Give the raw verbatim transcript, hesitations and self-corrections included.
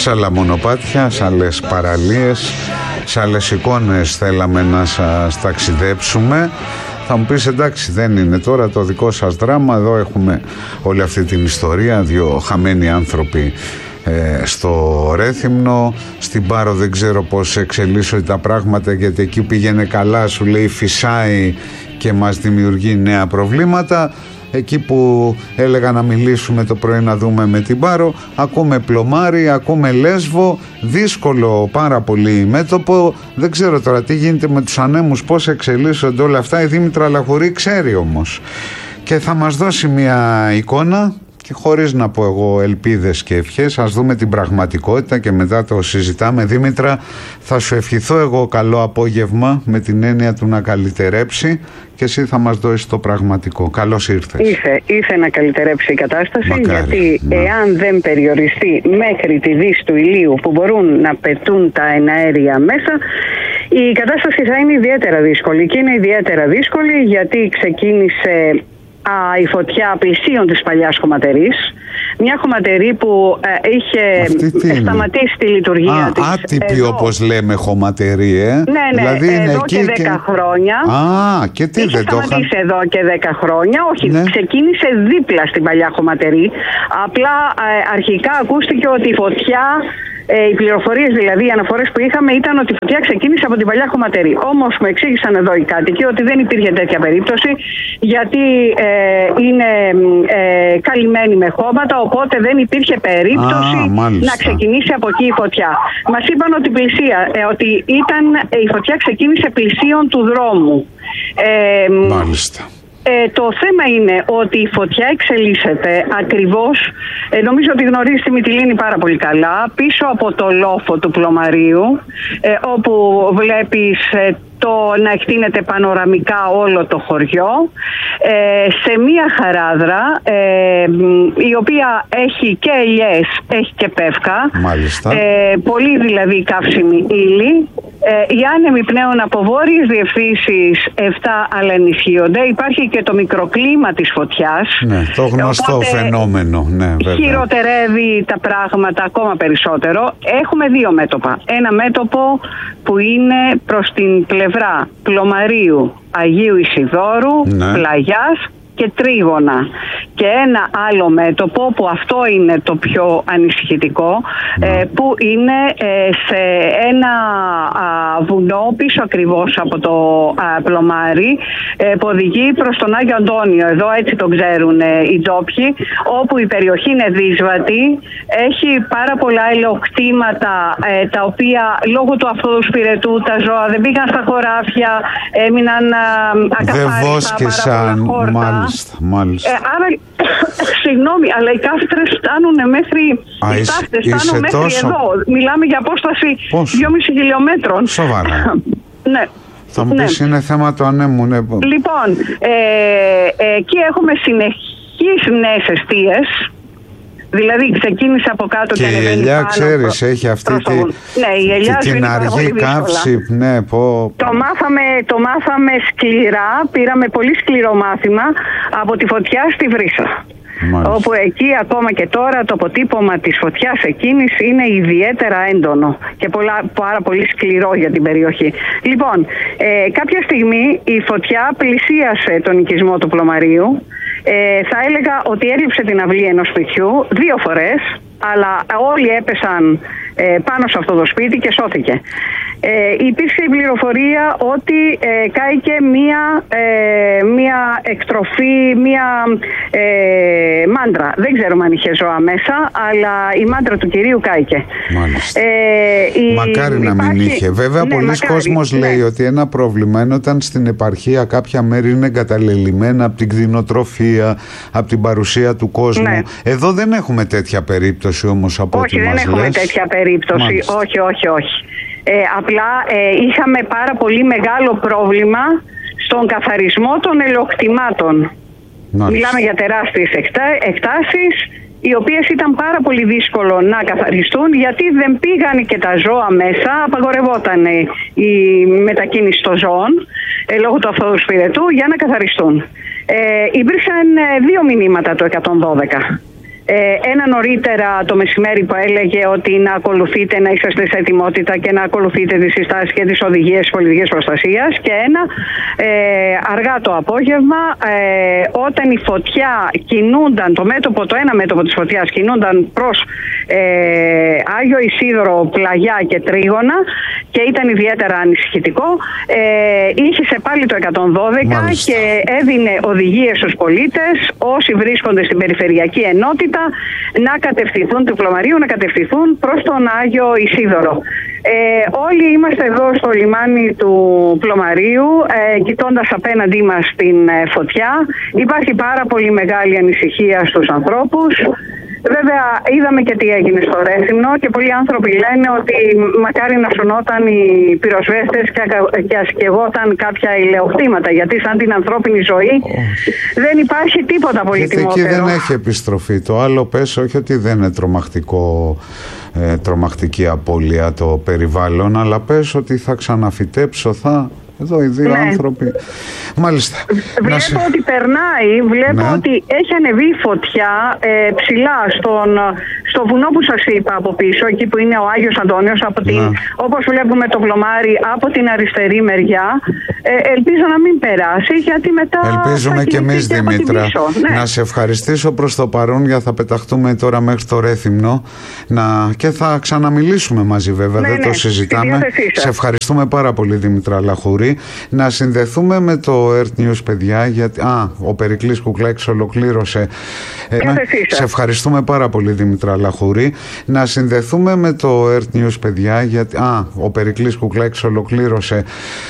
σε άλλα μονοπάτια, σε άλλες παραλίες, σε άλλες εικόνες θέλαμε να σας ταξιδέψουμε. Θα μου πεις εντάξει, δεν είναι τώρα το δικό σας δράμα, εδώ έχουμε όλη αυτή την ιστορία, δύο χαμένοι άνθρωποι ε, στο Ρέθυμνο. Στην Πάρο δεν ξέρω πώς εξελίσσονται τα πράγματα, γιατί εκεί πήγαινε καλά, σου λέει φυσάει και μας δημιουργεί νέα προβλήματα. Εκεί που έλεγα να μιλήσουμε το πρωί να δούμε με την Πάρο, ακούμε Πλωμάρι, ακούμε Λέσβο, δύσκολο πάρα πολύ μέτωπο. Δεν ξέρω τώρα τι γίνεται με τους ανέμους, πώς εξελίσσονται όλα αυτά. Η Δήμητρα Λαχουρή ξέρει όμως και θα μας δώσει μια εικόνα, και χωρίς να πω εγώ ελπίδες και ευχές, ας δούμε την πραγματικότητα και μετά το συζητάμε. Δήμητρα, θα σου ευχηθώ εγώ καλό απόγευμα, με την έννοια του να καλυτερέψει, και εσύ θα μας δώσεις το πραγματικό. Καλώς ήρθες. Ήρθε, ήρθε να καλυτερέψει η κατάσταση. Μακάρι, γιατί να. εάν δεν περιοριστεί μέχρι τη δύση του ηλίου που μπορούν να πετούν τα εναέρια μέσα, η κατάσταση θα είναι ιδιαίτερα δύσκολη. Και είναι ιδιαίτερα δύσκολη γιατί ξεκίνησε Α, η φωτιά πλησίων της παλιάς χωματερής. Μια χωματερή που ε, είχε σταματήσει τη λειτουργία Α, της. Άτυπη εδώ. Όπως λέμε χωματερή, ε. Ναι, ναι, δηλαδή εδώ είναι και δέκα και... χρόνια. Α, και τι είχε δεν το είχα... σταματήσει εδώ και δέκα χρόνια. Όχι, ναι. Ξεκίνησε δίπλα στην παλιά χωματερή. Απλά ε, αρχικά ακούστηκε ότι η φωτιά... Ε, οι πληροφορίες, δηλαδή, οι αναφορές που είχαμε ήταν ότι η φωτιά ξεκίνησε από την παλιά χωματερή. Όμως μου εξήγησαν εδώ οι κάτοικοι ότι δεν υπήρχε τέτοια περίπτωση, γιατί ε, είναι ε, καλυμμένοι με χώματα, οπότε δεν υπήρχε περίπτωση Α, να ξεκινήσει από εκεί η φωτιά. Μας είπαν ότι, πλησία, ε, ότι ήταν, ε, η φωτιά ξεκίνησε πλησίον του δρόμου. Ε, Μάλιστα. Ε, το θέμα είναι ότι η φωτιά εξελίσσεται ακριβώς, ε, νομίζω ότι γνωρίζει τη Μυτιλήνη πάρα πολύ καλά, πίσω από το λόφο του Πλωμαρίου, ε, όπου βλέπεις ε, το να εκτείνεται πανοραμικά όλο το χωριό, ε, σε μία χαράδρα ε, η οποία έχει και ελιές, έχει και πεύκα. Μάλιστα. Ε, πολύ δηλαδή καύσιμη ύλη. Ε, οι άνεμοι πνέουν από βόρειες διευθύνσεις επτά, αλλά ενισχύονται. Υπάρχει και το μικροκλίμα της φωτιάς. Ναι, το γνωστό Οπότε, φαινόμενο. Ναι, βέβαια. Χειροτερεύει τα πράγματα ακόμα περισσότερο. Έχουμε δύο μέτωπα. Ένα μέτωπο που είναι προς την πλευρά Πλωμαρίου, Αγίου Ισιδώρου, ναι. Πλαγιάς και Τρίγωνα. Και ένα άλλο μέτωπο που αυτό είναι το πιο ανησυχητικό, ναι. ε, που είναι ε, σε ένα α, βουνό πίσω ακριβώς από το α, Πλωμάρι, ε, που οδηγεί προς τον Άγιο Αντώνιο. Εδώ έτσι το ξέρουν ε, οι ντόπιοι, όπου η περιοχή είναι δύσβατη, έχει πάρα πολλά ελαιοκτήματα ε, τα οποία λόγω του αυτοδοσπυρετού τα ζώα δεν πήγαν στα χωράφια, έμειναν ακαθάριστα πάρα πολλά χόρτα. Μάλιστα, μάλιστα. Ε, άρα, συγγνώμη, αλλά οι καύτρες φτάνουν μέχρι, Α, οι είσαι, τάχτες είσαι φτάνουν μέχρι τόσο... εδώ. Μιλάμε για απόσταση δυόμισι χιλιόμετρων. Σοβαρά. Ναι. Θα μου πεις, ναι. Είναι θέμα του ανέμου, ναι. Λοιπόν, ε, ε, εκεί έχουμε συνεχείς νέες εστίες. Δηλαδή ξεκίνησε από κάτω και, και ανεβαίνει πάνω. Και η ελιά, ξέρεις, προ... έχει αυτή τη, ναι, η ελιά την αργή καύση. Ναι, πω... το, μάθαμε, το μάθαμε σκληρά, πήραμε πολύ σκληρό μάθημα από τη φωτιά στη Βρύσα. Μάλιστα. Όπου εκεί ακόμα και τώρα το αποτύπωμα της φωτιάς εκείνης είναι ιδιαίτερα έντονο και πολλά, πάρα πολύ σκληρό για την περιοχή. Λοιπόν, ε, κάποια στιγμή η φωτιά πλησίασε τον οικισμό του Πλωμαρίου. Ε, θα έλεγα ότι έριψε την αυλή ενός σπιτιού δύο φορές, αλλά όλοι έπεσαν ε, πάνω σε αυτό το σπίτι και σώθηκε. Ε, υπήρξε η πληροφορία ότι ε, κάηκε μία, ε, μία εκτροφή, μία ε, μάντρα. Δεν ξέρουμε αν είχε ζώα μέσα, αλλά η μάντρα του κυρίου κάηκε. Μάλιστα. Ε, η, μακάρι να υπάρχει... μην είχε. Βέβαια, ναι, πολλοί κόσμος ναι. λέει ότι ένα πρόβλημα είναι όταν στην επαρχία κάποια μέρη είναι εγκαταλελειμμένα από την κτηνοτροφία, από την παρουσία του κόσμου. Ναι. Εδώ δεν έχουμε τέτοια περίπτωση όμως από όχι, ό,τι μας λες. Όχι, δεν έχουμε τέτοια περίπτωση. Μάλιστα. Όχι, όχι, όχι. Ε, απλά ε, είχαμε πάρα πολύ μεγάλο πρόβλημα στον καθαρισμό των ελαιοκτημάτων. Μάλιστα. Μιλάμε για τεράστιες εκτά- εκτάσεις, οι οποίες ήταν πάρα πολύ δύσκολο να καθαριστούν, γιατί δεν πήγαν και τα ζώα μέσα, απαγορευόταν η μετακίνηση των ζώων ε, λόγω του αυτοδοσπυρετού για να καθαριστούν. Ε, υπήρξαν δύο μηνύματα το εκατόν δώδεκα. Ε, ένα νωρίτερα το μεσημέρι που έλεγε ότι να ακολουθείτε, να είσαστε σε ετοιμότητα και να ακολουθείτε τις συστάσεις και τις οδηγίες της πολιτικής προστασίας, και ένα ε, αργά το απόγευμα ε, όταν η φωτιά κινούνταν, το μέτωπο, το ένα μέτωπο της φωτιάς κινούνταν προς ε, Άγιο Ισίδωρο, Πλαγιά και Τρίγωνα και ήταν ιδιαίτερα ανησυχητικό, ε, είχε σε πάλι το εκατόν δώδεκα. Μάλιστα. Και έδινε οδηγίες στους πολίτες, όσοι βρίσκονται στην περιφερειακή ενότητα, να κατευθυνθούν του Πλωμαρίου, να κατευθυνθούν προς τον Άγιο Ισίδωρο. Ε, όλοι είμαστε εδώ στο λιμάνι του Πλωμαρίου, ε, κοιτώντας απέναντί μας την ε, φωτιά. Υπάρχει πάρα πολύ μεγάλη ανησυχία στους ανθρώπους. Βέβαια, είδαμε και τι έγινε στο Ρέθυμνο και πολλοί άνθρωποι λένε ότι μακάρι να σωνόταν οι πυροσβέστες και, και ασκεγόταν κάποια ηλεοκτήματα, γιατί σαν την ανθρώπινη ζωή όχι. δεν υπάρχει τίποτα πολύτιμότερο. Εκεί δεν έχει επιστροφή. Το άλλο πες, όχι ότι δεν είναι τρομακτικό, ε, τρομακτική απώλεια το περιβάλλον, αλλά πες ότι θα ξαναφυτέψω, θα... Εδώ οι δύο ναι. άνθρωποι. Μάλιστα. Βλέπω σε... ότι περνάει, βλέπω ναι. ότι έχει ανεβεί φωτιά ε, ψηλά στον, στο βουνό που σας είπα από πίσω, εκεί που είναι ο Άγιος Αντώνιος, από την, ναι. όπως βλέπουμε το Πλωμάρι από την αριστερή μεριά. Ε, ελπίζω να μην περάσει, γιατί μετά. Ελπίζουμε και εμείς, Δήμητρα. Ναι. Να σε ευχαριστήσω προς το παρόν, για θα πεταχτούμε τώρα μέχρι το Ρέθυμνο να... και θα ξαναμιλήσουμε μαζί, βέβαια. Ναι, δεν ναι, το συζητάμε. Σε ευχαριστούμε πάρα πολύ, Δήμητρα Λαχούρη. Να συνδεθούμε με το Earth News, παιδιά, γιατί α, ο Περικλής Κουκλάκης ολοκλήρωσε. Ε, σε ευχαριστούμε πάρα πολύ, Δήμητρα Λαχούρη. Να συνδεθούμε με το Earth News, παιδιά, γιατί α, ο Περικλής Κουκλάκης ολοκλήρωσε.